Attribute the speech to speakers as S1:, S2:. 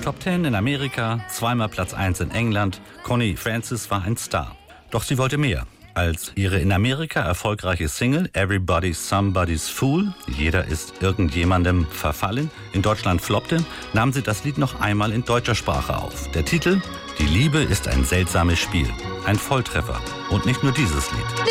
S1: Top 10 in Amerika, zweimal Platz 1 in England. Connie Francis war ein Star. Doch sie wollte mehr. Als ihre in Amerika erfolgreiche Single Everybody's Somebody's Fool, jeder ist irgendjemandem verfallen, in Deutschland floppte, nahm sie das Lied noch einmal in deutscher Sprache auf. Der Titel: Die Liebe ist ein seltsames Spiel. Ein Volltreffer. Und nicht nur dieses Lied.